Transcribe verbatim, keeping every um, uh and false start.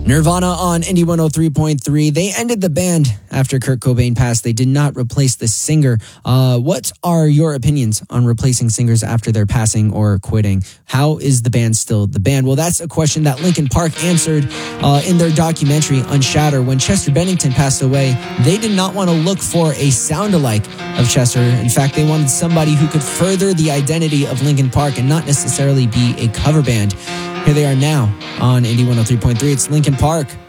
Nirvana on Indie one oh three point three. They ended the band after Kurt Cobain passed. They did not replace the singer. Uh, what are your opinions on replacing singers after their passing or quitting? How is the band still the band? Well, that's a question that Linkin Park answered uh, in their documentary Unshatter. When Chester Bennington passed away, they did not want to look for a sound-alike of Chester. In fact, they wanted somebody who could further the identity of Linkin Park and not necessarily be a cover band. Here they are now on Indie one oh three point three. It's Linkin Park.